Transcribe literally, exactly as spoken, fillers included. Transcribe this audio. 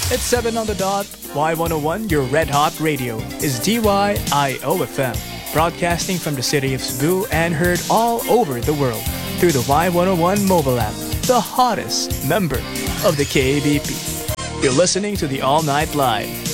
It's seven on the dot. Y one oh one, your red hot radio, is D Y I O F M, broadcasting from the city of Cebu and heard all over the world through the Y one oh one mobile app, the hottest member of the K A B P. You're listening to the All Night Live.